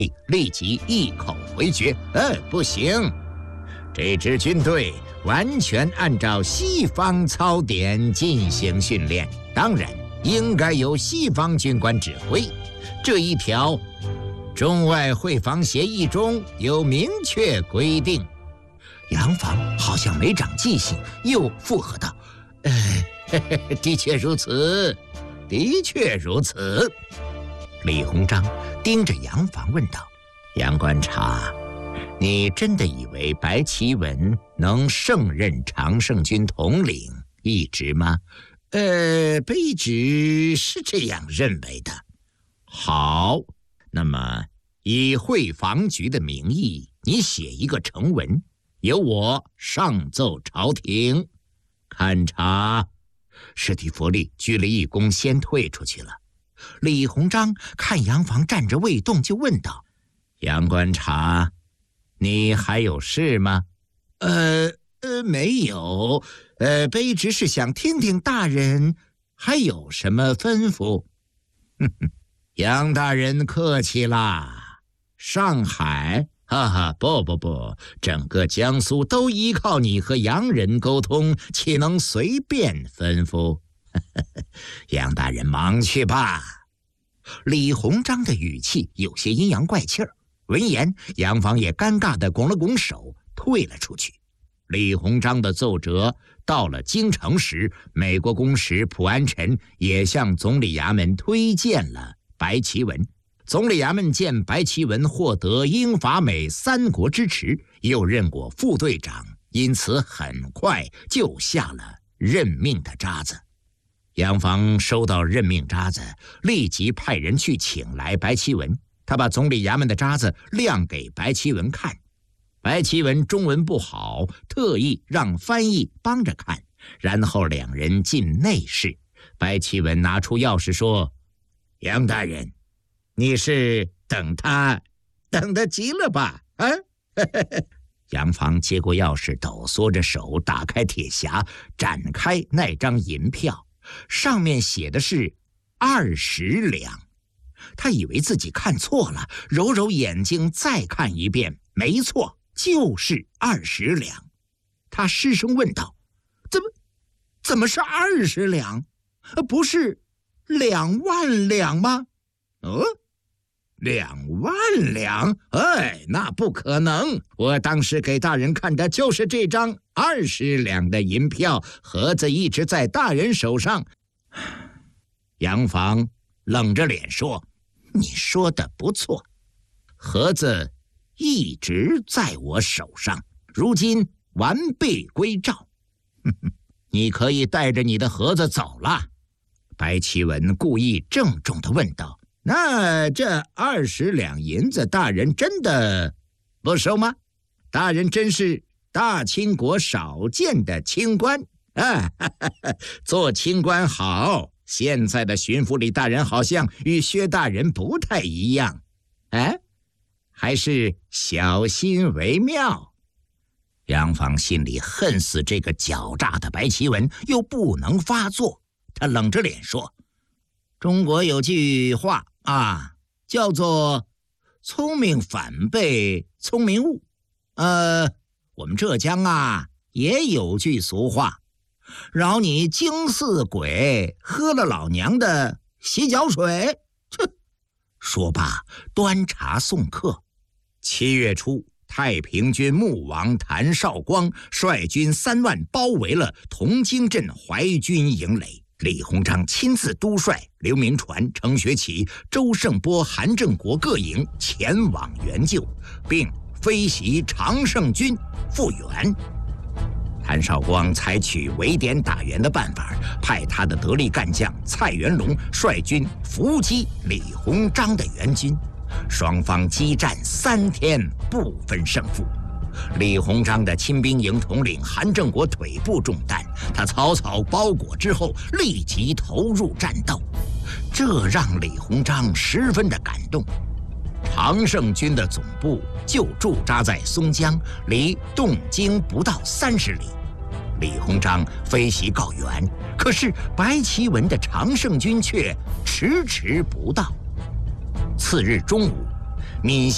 立即一口回绝：“不行，这支军队完全按照西方操典进行训练，当然应该由西方军官指挥。这一条，中外会防协议中有明确规定。”杨防好像没长记性，又附和道：“的确如此，的确如此。”李鸿章盯着杨防问道：“杨观察，你真的以为白奇文能胜任常胜军统领一职吗？”卑职是这样认为的。好，那么以会防局的名义，你写一个呈文，由我上奏朝廷。勘察。史蒂弗利鞠了一躬，先退出去了。李鸿章看杨防站着未动，就问道：“杨观察，你还有事吗？”没有。卑职是想听听大人还有什么吩咐。杨大人客气啦。上海，不，整个江苏都依靠你和洋人沟通，岂能随便吩咐？杨大人忙去吧。李鸿章的语气有些阴阳怪气儿。闻言，杨防也尴尬地拱了拱手，退了出去。李鸿章的奏折到了京城时，美国公使蒲安臣也向总理衙门推荐了白奇文。总理衙门见白奇文获得英法美三国支持，又任过副队长，因此很快就下了任命的札子。杨防收到任命札子，立即派人去请来白奇文。他把总理衙门的札子亮给白奇文看。白奇文中文不好，特意让翻译帮着看，然后两人进内室。白奇文拿出钥匙说：“杨大人，你是等他等得急了吧？”杨防接过钥匙，抖缩着手打开铁匣，展开那张银票，上面写的是20两。他以为自己看错了，揉揉眼睛再看一遍，没错，就是20两。他失声问道：“怎么是20两？不是2万两吗？”2万两？那不可能！我当时给大人看的就是这张20两的银票，盒子一直在大人手上。杨防冷着脸说：“你说的不错，盒子一直在我手上，如今完璧归赵。你可以带着你的盒子走了。”白奇文故意郑重地问道：“那这20两银子，大人真的不收吗？大人真是大清国少见的清官做清官好。现在的巡抚李大人好像与薛大人不太一样，还是小心为妙。”杨防心里恨死这个狡诈的白奇文，又不能发作。他冷着脸说：“中国有句话叫做聪明反被聪明误。我们浙江也有句俗话，饶你惊似鬼，喝了老娘的洗脚水。”说罢端茶送客。7月初，太平军穆王谭绍光率军3万包围了同京镇淮军营垒。李鸿章亲自督率刘铭传、程学启、周盛波、韩正国各营前往援救，并飞袭常胜军复原。谭绍光采取围点打援的办法，派他的得力干将蔡元龙率军伏击李鸿章的援军，双方激战3天不分胜负。李鸿章的亲兵营统领韩正国腿部中弹，他草草包裹之后立即投入战斗，这让李鸿章十分的感动。常胜军的总部就驻扎在松江，离东京不到30里。李鸿章飞袭告援，可是白奇文的常胜军却迟迟不到。次日中午，闽